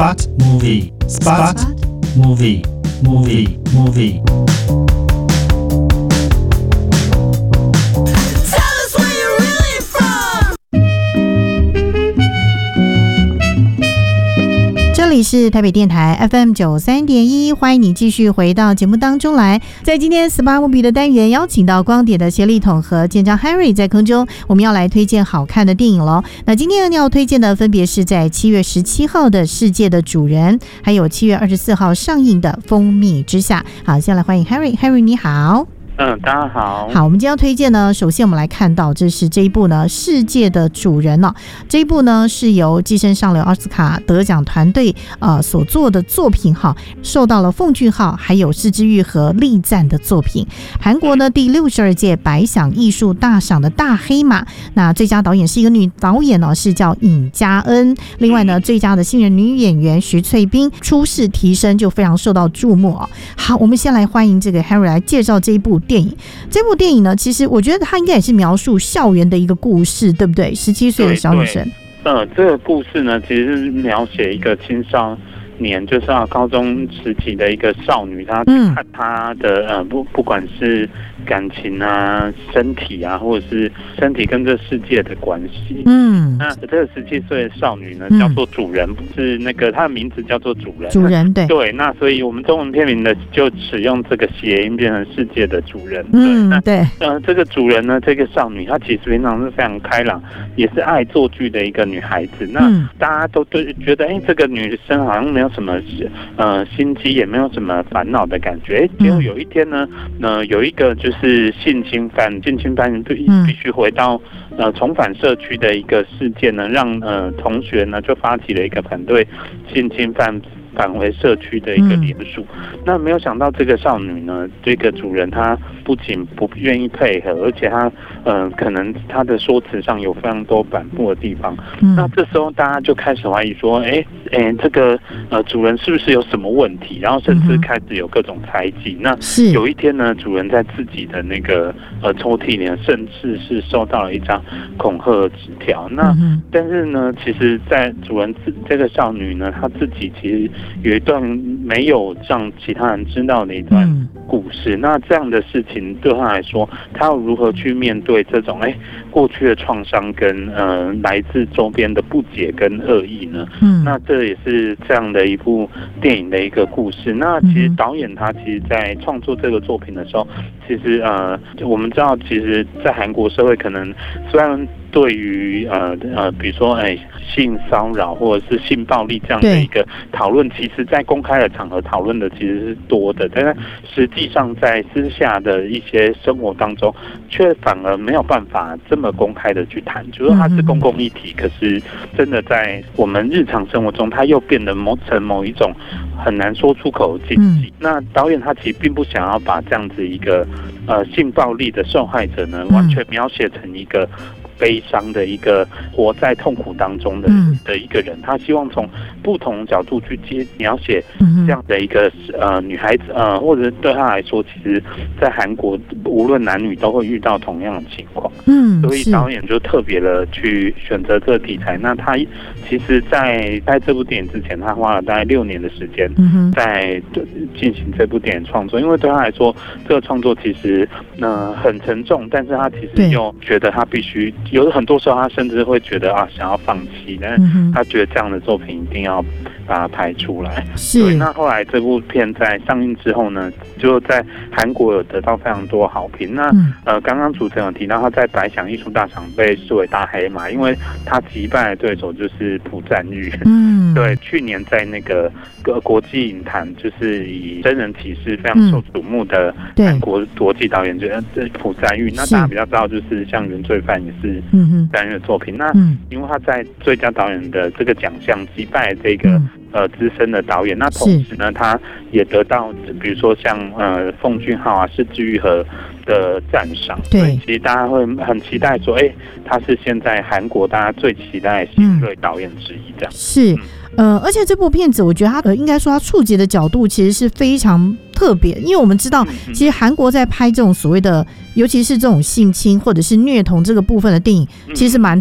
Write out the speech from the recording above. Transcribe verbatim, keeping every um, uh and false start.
Spot Movie Spot Movie Movie Movie。 这里是台北电台 F M 九十三点一，欢迎你继续回到节目当中来。在今天 Spot Movie 的单元，邀请到光点的协力统和舰长 Harry 在空中，我们要来推荐好看的电影咯。那今天要推荐的分别是在七月十七号的《世界的主人》，还有七月二十四号上映的《蜂蜜之下》。好，先来欢迎 Harry。Harry 你好。 嗯，大家好。 好，我们今天要推荐呢，首先我们来看到这是这一部呢《世界的主人》哦，这一部呢是由寄生上流奥斯卡得奖团队呃所做的作品哈，受到了奉俊昊还有是枝裕和力赞的作品。韩国呢第六十二届百想艺术大赏的大黑马，那最佳导演是一个女导演哦，是叫尹佳恩。另外呢，最佳的新人女演员徐翠冰初试提升就非常受到注目哦。好，我们先来欢迎这个 Harry 来介绍这一部电影。这部电影呢，其实我觉得它应该也是描述校园的一个故事，对不对？十七岁的小女生。 呃，这个故事呢，其实是描写一个青少年，就是啊高中时期的一个少女，她看她的、嗯、呃不不管是感情啊、身体啊，或者是身体跟这世界的关系。嗯，那这个十七岁的少女呢，叫做主人，不是那个她的名字叫做主人。 主人对对，那所以我们中文片名呢就使用这个谐音，变成世界的主人。 嗯，对。 呃，这个主人呢，这个少女她其实平常是非常开朗，也是爱作剧的一个女孩子。那、嗯、大家都对觉得，哎、欸，这个女生好像没有什么呃心机，也没有什么烦恼的感觉。哎、欸，结果有一天呢，呃，有一个就是性侵犯，性侵犯人必必须回到呃重返社区的一个事件呢，让呃同学呢就发起了一个反对性侵犯返回社区的一个联署、嗯。那没有想到这个少女呢，这个主人她不仅不愿意配合，而且她呃可能她的说辞上有非常多反复的地方。嗯、那这时候大家就开始怀疑说，哎、欸、哎、欸，这个呃主人是不是有什么问题？然后甚至开始有各种猜忌。嗯、那有一天呢，主人在自己的那个呃抽屉里呢，甚至是收到了一张恐吓纸条。那、嗯、但是呢，其实，在主人这个少女呢，她自己其实有一段没有让其他人知道的一段故事。嗯、那这样的事情对她来说，她要如何去面对这种哎、欸、过去的创伤跟呃来自周边的不解跟恶意呢？嗯，那这也是这样的一部电影的一个故事。那其实导演他其实在创作这个作品的时候，其实呃我们知道，其实在韩国社会可能虽然对于呃呃，比如说哎性骚扰或者是性暴力这样的一个讨论，其实在公开的场合讨论的其实是多的，但是实际上在私下的一些生活当中，却反而没有办法这么公开的去谈。就是它是公共议题，可是真的在我们日常生活中，它又变得某成某一种很难说出口的禁忌。那导演他其实并不想要把这样子一个呃性暴力的受害者呢，完全描写成一个悲伤的一个活在痛苦当中的的一个人，他希望从不同角度去接描写这样的一个呃女孩子，呃，或者对他来说，其实在韩国无论男女都会遇到同样的情况。嗯，所以导演就特别的去选择这个题材。那他其实在拍这部电影之前，他花了大概六年的时间在进行这部电影创作，因为对他来说，这个创作其实呃很沉重，但是他其实又觉得他必须。有很多时候，他甚至会觉得啊，想要放弃，但是他觉得这样的作品一定要把它拍出来。所以那后来这部片在上映之后呢，就在韩国有得到非常多好评。那、嗯、呃，刚刚主持人有提到，他在百想艺术大赏被视为大黑马，因为他击败的对手就是朴赞郁。嗯，对，去年在那个国际影坛，就是以真人启事非常受瞩目的韩国国际导演，就是朴赞郁。那大家比较知道，就是像《原罪犯》也是。嗯，单元的作品。那因为他在最佳导演的这个奖项击败这个、嗯、呃资深的导演，那同时呢，他也得到比如说像呃奉俊昊啊、是枝裕和的赞赏。对，其实大家会很期待说，哎、欸，他是现在韩国大家最期待的新锐导演之一这样。 是。嗯呃，而且这部片子，我觉得它呃，应该说它触及的角度其实是非常特别，因为我们知道，其实韩国在拍这种所谓的，尤其是这种性侵或者是虐童这个部分的电影，其实蛮